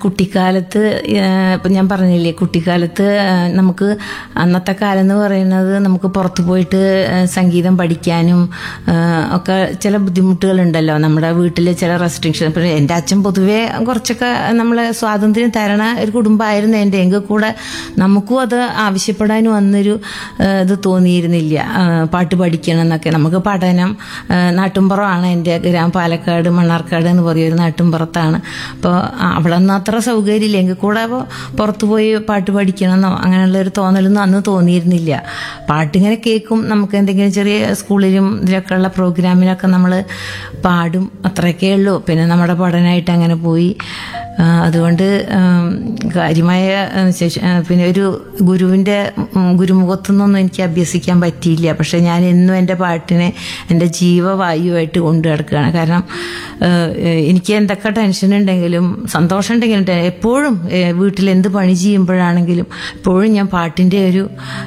കുട്ടിക്കാലത്ത് ഇപ്പം ഞാൻ പറഞ്ഞില്ലേ, കുട്ടിക്കാലത്ത് നമുക്ക് അന്നത്തെ കാലം എന്ന് പറയുന്നത് നമുക്ക് പുറത്തു പോയിട്ട് സംഗീതം പഠിക്കാനും ഒക്കെ ചില ബുദ്ധിമുട്ടുകളുണ്ടല്ലോ. നമ്മുടെ വീട്ടിൽ ചില റെസ്ട്രിക്ഷൻ. ഇപ്പം എൻ്റെ അച്ഛൻ പൊതുവേ കുറച്ചൊക്കെ നമ്മളെ സ്വാതന്ത്ര്യം തരണ ഒരു കുടുംബമായിരുന്നു എൻ്റെ. എങ്കിൽ കൂടെ നമുക്കും അത് ആവശ്യപ്പെടാനും അന്നൊരു ഇത് തോന്നിയിരുന്നില്ല, പാട്ട് പഠിക്കണം എന്നൊക്കെ. നമുക്ക് പഠനം നാട്ടുംപുറമാണ് എൻ്റെ ഗ്രാമം, പാലക്കാട് മണ്ണാർക്കാട് എന്ന് പറയുന്ന നാട്ടുംപുറത്താണ്. അപ്പോൾ അവിടെ ഒന്നും അത്ര സൗകര്യമില്ല. എങ്കിൽ കൂടെ അപ്പോൾ പുറത്തു പോയി പാട്ട് പഠിക്കണമെന്നോ അങ്ങനെയുള്ളൊരു തോന്നലൊന്നും അന്ന് തോന്നിയിരുന്നില്ല. പാട്ടിങ്ങനെ കേൾക്കും, നമുക്ക് എന്തെങ്കിലും ചെറിയ സ്കൂളിലും ഇതിലൊക്കെ ഉള്ള പ്രോഗ്രാമിലൊക്കെ നമ്മൾ പാടും, അത്രയൊക്കെ ഉള്ളൂ. പിന്നെ നമ്മുടെ പഠനമായിട്ട് അങ്ങനെ പോയി. അതുകൊണ്ട് കാര്യമായ പിന്നെ ഒരു ഗുരുവിൻ്റെ ഗുരുമുഖത്തുനിന്നൊന്നും എനിക്ക് അഭ്യസിക്കാൻ പറ്റിയില്ല. പക്ഷെ ഞാൻ എന്നും എൻ്റെ പാട്ടിനെ എൻ്റെ ജീവവായുവായിട്ട് കൊണ്ടു നടക്കുകയാണ്. കാരണം എനിക്ക് എന്തൊക്കെ ടെൻഷൻ ഉണ്ടെങ്കിലും സന്തോഷം ഉണ്ടെങ്കിലും എപ്പോഴും വീട്ടിൽ എന്ത് പണി ചെയ്യുമ്പോഴാണെങ്കിലും എപ്പോഴും ഞാൻ പാട്ടിൻ്റെ ഒരു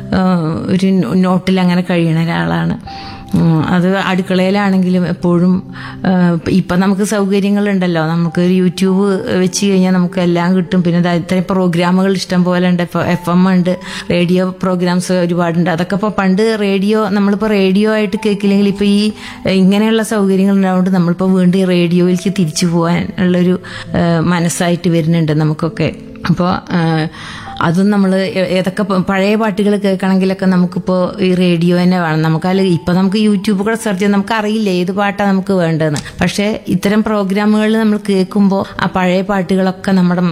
നോട്ടിൽ അങ്ങനെ കഴിയണ ഒരാളാണ്. അത് അടുക്കളയിലാണെങ്കിലും എപ്പോഴും. ഇപ്പം നമുക്ക് സൗകര്യങ്ങളുണ്ടല്ലോ, നമുക്കൊരു യൂട്യൂബ് വെച്ച് കഴിഞ്ഞാൽ നമുക്ക് എല്ലാം കിട്ടും. പിന്നെ ഇത്രയും പ്രോഗ്രാമുകൾ ഇഷ്ടം പോലെ ഉണ്ട്. ഇപ്പോൾ FM ഉണ്ട്, റേഡിയോ പ്രോഗ്രാംസ് ഒരുപാടുണ്ട്. അതൊക്കെ ഇപ്പോൾ പണ്ട് റേഡിയോ നമ്മളിപ്പോൾ റേഡിയോ ആയിട്ട് കേൾക്കില്ലെങ്കിൽ ഇപ്പോൾ ഈ ഇങ്ങനെയുള്ള സൗകര്യങ്ങൾ ഉണ്ടാവുകൊണ്ട് നമ്മളിപ്പോൾ വീണ്ടും ഈ റേഡിയോയിലേക്ക് തിരിച്ചു പോകാൻ ഉള്ളൊരു മനസ്സായിട്ട് വരുന്നുണ്ട് നമുക്കൊക്കെ. അപ്പോൾ അതും നമ്മൾ ഏതൊക്കെ പഴയ പാട്ടുകൾ കേൾക്കണമെങ്കിലൊക്കെ നമുക്കിപ്പോൾ ഈ റേഡിയോ തന്നെ വേണം. നമുക്കല്ല ഇപ്പം നമുക്ക് യൂട്യൂബ് കൂടെ സെർച്ച് ചെയ്യാൻ നമുക്കറിയില്ല ഏത് പാട്ടാണ് നമുക്ക് വേണ്ടതെന്ന്. പക്ഷേ ഇത്തരം പ്രോഗ്രാമുകളിൽ നമ്മൾ കേൾക്കുമ്പോൾ ആ പഴയ പാട്ടുകളൊക്കെ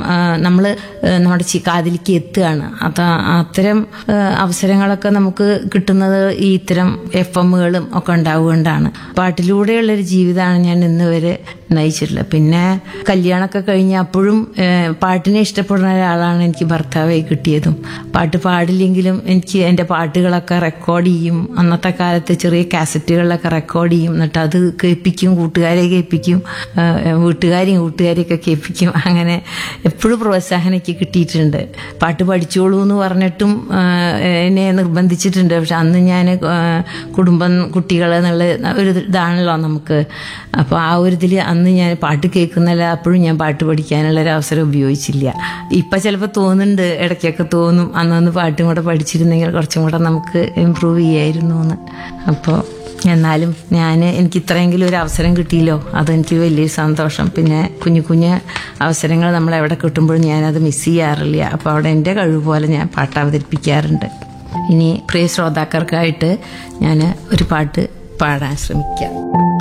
നമ്മുടെ കാതിലേക്ക് എത്തുകയാണ്. അത്തരം അവസരങ്ങളൊക്കെ നമുക്ക് കിട്ടുന്നത് ഈ ഇത്തരം FMകളും ഒക്കെ ഉണ്ടാവുകൊണ്ടാണ്. പാട്ടിലൂടെയുള്ളൊരു ജീവിതമാണ് ഞാൻ ഇന്ന് വരെ നയിച്ചിട്ടുള്ളത്. പിന്നെ കല്യാണമൊക്കെ കഴിഞ്ഞ അപ്പോഴും പാട്ടിനെ ഇഷ്ടപ്പെടുന്ന ഒരാളാണ് എനിക്ക് ഭർത്താവായി കിട്ടിയതും. പാട്ട് പാടില്ലെങ്കിലും എനിക്ക് എൻ്റെ പാട്ടുകളൊക്കെ റെക്കോർഡ് ചെയ്യും. അന്നത്തെ കാലത്ത് ചെറിയ കാസറ്റുകളിലൊക്കെ റെക്കോർഡ് ചെയ്യും. എന്നിട്ട് അത് കേൾപ്പിക്കും, കൂട്ടുകാരെ കേൾപ്പിക്കും, കൂട്ടുകാരെയൊക്കെ കേൾപ്പിക്കും. അങ്ങനെ എപ്പോഴും പ്രോത്സാഹനം എനിക്ക് കിട്ടിയിട്ടുണ്ട്. പാട്ട് പഠിച്ചോളൂ എന്ന് പറഞ്ഞിട്ടും എന്നെ നിർബന്ധിച്ചിട്ടുണ്ട്. പക്ഷെ അന്ന് ഞാൻ കുടുംബം, കുട്ടികൾ എന്നുള്ള ഒരു ഇതാണല്ലോ നമുക്ക്. അപ്പോൾ ആ ഒരു ഇതിൽ അന്ന് ഞാൻ പാട്ട് കേൾക്കുന്നില്ല, അപ്പോഴും ഞാൻ പാട്ട് പഠിക്കാനുള്ളൊരു അവസരം ഉപയോഗിച്ചില്ല. ഇപ്പം ചിലപ്പോൾ തോന്നുന്നുണ്ട്, ഇടയ്ക്കൊക്കെ തോന്നും അന്നൊന്ന് പാട്ടും കൂടെ പഠിച്ചിരുന്നെങ്കിൽ കുറച്ചും കൂടെ നമുക്ക് ഇമ്പ്രൂവ് ചെയ്യായിരുന്നു എന്ന്. അപ്പോൾ എന്നാലും എനിക്ക് ഇത്രയെങ്കിലും ഒരു അവസരം കിട്ടിയല്ലോ, അതെനിക്ക് വലിയൊരു സന്തോഷം. പിന്നെ കുഞ്ഞു കുഞ്ഞ് അവസരങ്ങൾ നമ്മൾ എവിടെ കിട്ടുമ്പോഴും ഞാനത് മിസ് ചെയ്യാറില്ല. അപ്പോൾ അവിടെ എൻ്റെ കഴിവ് പോലെ ഞാൻ പാട്ട് അവതരിപ്പിക്കാറുണ്ട്. ഇനി പ്രിയ ശ്രോതാക്കൾക്കായിട്ട് ഞാൻ ഒരു പാട്ട് പാടാൻ ശ്രമിക്കാം.